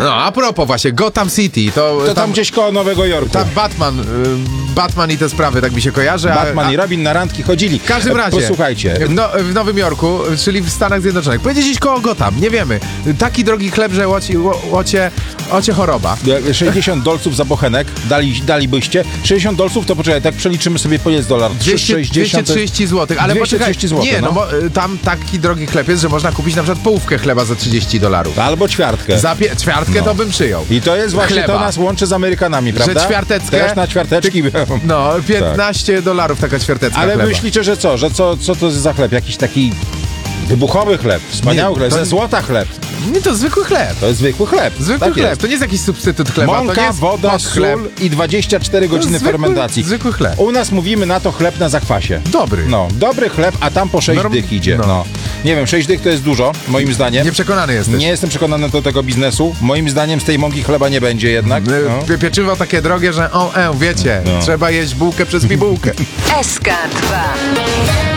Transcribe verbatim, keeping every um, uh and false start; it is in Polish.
No, a propos właśnie, Gotham City, to... To tam, tam gdzieś koło Nowego Jorku. Tam Batman, y, Batman i te sprawy, tak mi się kojarzy. Batman a, i Robin na randki chodzili. W każdym razie, posłuchajcie. No, w Nowym Jorku, czyli w Stanach Zjednoczonych, pojedzie gdzieś koło Gotham, nie wiemy. Taki drogi chleb, że łoci, łocie, łocie choroba. sześćdziesiąt dolców za bochenek dali, dalibyście. sześćdziesiąt dolców to poczekaj, tak przeliczymy sobie, po jest dolar. dwieście trzydzieści złotych, ale dwieście trzydzieści poczekaj, złotych, nie, no, no bo y, tam taki drogi chleb jest, że można kupić na przykład połówkę chleba za trzydzieści dolarów. Albo ćwiartkę. Za pie- ćwiartkę No. to bym przyjął. I to jest właśnie, Chleba. to nas łączy z Amerykanami, prawda? Że ćwiarteczkę... Też na ćwiarteczki. No, piętnaście dolarów taka ćwiarteczka Ale chleba. myślicie, że co? Że co, co to jest za chleb? Jakiś taki wybuchowy chleb, wspaniały Nie, chleb, to- ze złota chleb. Nie, to zwykły chleb. To jest zwykły chleb. Zwykły tak chleb, jest. to nie jest jakiś substytut chleba. to nie Mąka, jest woda, podchleb. sól i dwadzieścia cztery godziny zwykły- fermentacji. zwykły chleb. U nas mówimy na to chleb na zakwasie. Dobry. No, dobry chleb, a tam po sześć Norm- dych idzie. no. No. Nie wiem, sześć dych to jest dużo, moim zdaniem. Nieprzekonany jesteś. Nie jestem przekonany do tego biznesu. Moim zdaniem z tej mąki chleba nie będzie jednak. Y, No. pie- Pieczywo takie drogie, że o, e, wiecie, No. trzeba jeść bułkę przez bibułkę. S K dwa.